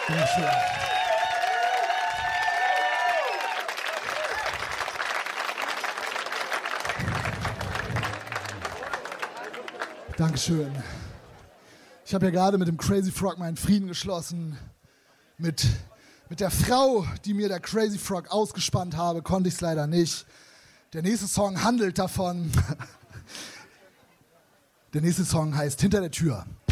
Dankeschön. Dankeschön. Ich habe ja gerade mit dem Crazy Frog meinen Frieden geschlossen. Mit der Frau, die mir der Crazy Frog ausgespannt habe, konnte ich es leider nicht. Der nächste Song handelt davon. Der nächste Song heißt Hinter der Tür.